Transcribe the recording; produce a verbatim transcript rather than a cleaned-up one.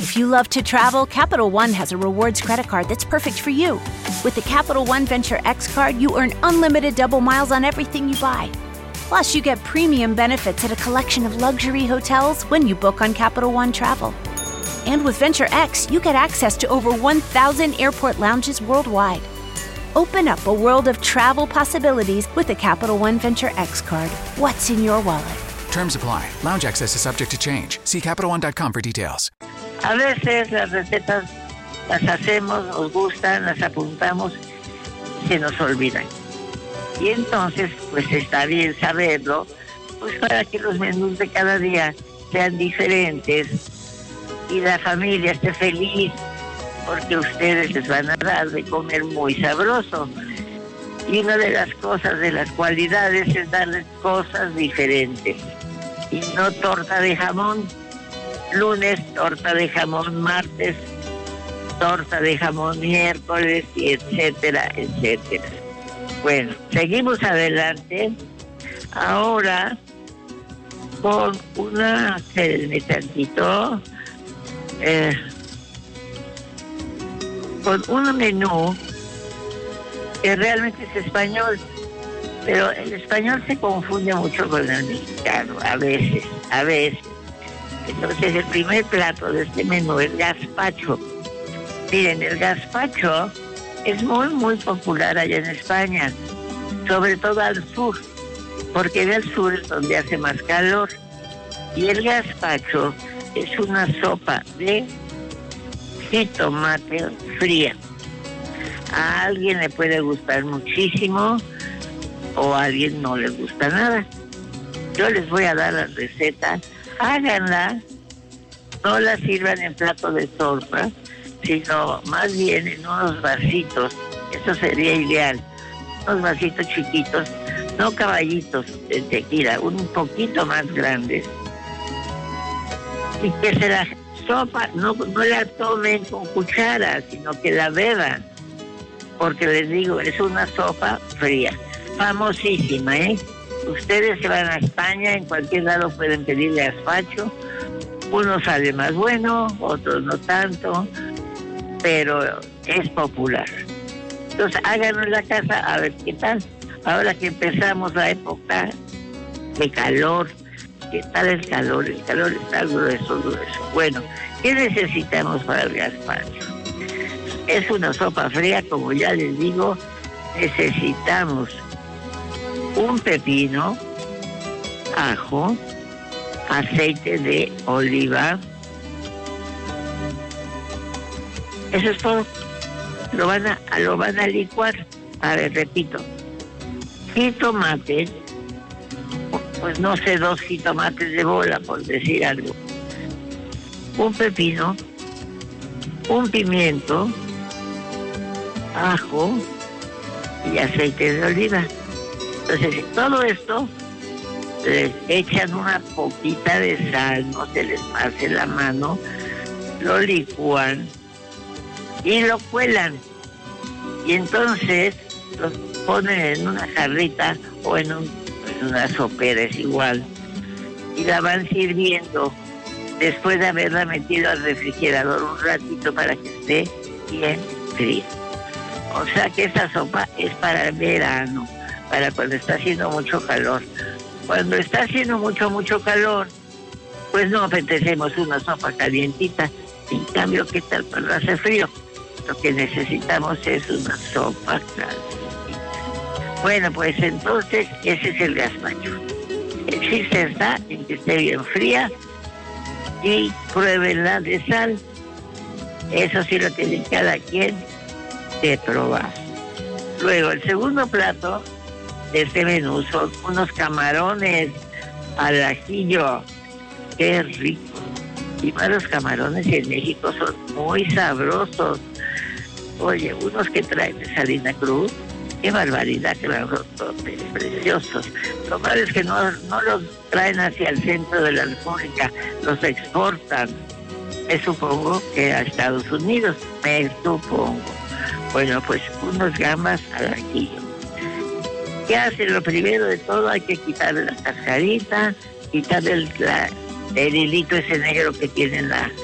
If you love to travel, Capital One has a rewards credit card that's perfect for you. With the Capital One Venture X card, you earn unlimited double miles on everything you buy. Plus, you get premium benefits at a collection of luxury hotels when you book on Capital One Travel. And with Venture X, you get access to over one thousand airport lounges worldwide. Open up a world of travel possibilities with the Capital One Venture X card. What's in your wallet? Terms apply. Lounge access is subject to change. See Capital One dot com for details. A veces las recetas las hacemos, nos gustan, las apuntamos, se nos olvidan. Y entonces, pues está bien saberlo, pues para que los menús de cada día sean diferentes y la familia esté feliz, porque ustedes les van a dar de comer muy sabroso. Y una de las cosas, de las cualidades, es darles cosas diferentes. Y no torta de jamón, lunes, torta de jamón martes, torta de jamón miércoles, y etcétera, etcétera. Bueno, seguimos adelante. Ahora con una, espérenme tantito, eh, con un menú que realmente es español, pero el español se confunde mucho con el mexicano, a veces, a veces. Entonces el primer plato de este menú es gazpacho. Miren, el gazpacho es muy, muy popular allá en España, sobre todo al sur, porque en el sur es donde hace más calor. Y el gazpacho es una sopa de jitomate fría. A alguien le puede gustar muchísimo o a alguien no le gusta nada. Yo les voy a dar la receta. Háganla, no la sirvan en plato de sopa, sino más bien en unos vasitos. Eso sería ideal. Unos vasitos chiquitos, no caballitos de tequila, un poquito más grandes. Y que se la sopa no, no la tomen con cuchara, sino que la beban. Porque les digo, es una sopa fría, famosísima, ¿eh? Ustedes se van a España, en cualquier lado pueden pedir gazpacho. Uno sale más bueno, otros no tanto, pero es popular. Entonces háganlo en la casa a ver qué tal. Ahora que empezamos la época de calor, ¿qué tal el calor? El calor está grueso, grueso. Bueno, ¿qué necesitamos para el gazpacho? Es una sopa fría, como ya les digo. Necesitamos un pepino, ajo, aceite de oliva. Eso es todo. Lo van a, lo van a licuar. A ver, repito. Jitomate, pues no sé, dos jitomates de bola, por decir algo. Un pepino, un pimiento, ajo y aceite de oliva. Entonces, todo esto les echan una poquita de sal, no se les pase la mano, lo licúan y lo cuelan. Y entonces los ponen en una jarrita o en, un, en una sopera, es igual, y la van sirviendo después de haberla metido al refrigerador un ratito para que esté bien fría. O sea que esta sopa es para el verano, para cuando está haciendo mucho calor. Cuando está haciendo mucho, mucho calor, pues no apetecemos una sopa calientita. En cambio, ¿qué tal cuando hace frío? Lo que necesitamos es una sopa calientita. Bueno, pues entonces ese es el gazpacho. El chiste está en que esté bien fría y pruébenla de sal. Eso sí lo tiene cada quien de probar. Luego, el segundo plato de este menú son unos camarones al ajillo. ¡Qué rico! Y más los camarones en México son muy sabrosos. Oye, unos que traen de Salina Cruz, qué barbaridad, que los son preciosos. Lo malo es que no, no los traen hacia el centro de la República, los exportan. Me supongo que a Estados Unidos, me supongo. Bueno, pues unos gambas al ajillo. ¿Qué hace? Lo primero de todo, hay que quitarle la cascarita, quitarle el, la, el hilito ese negro que tiene en la,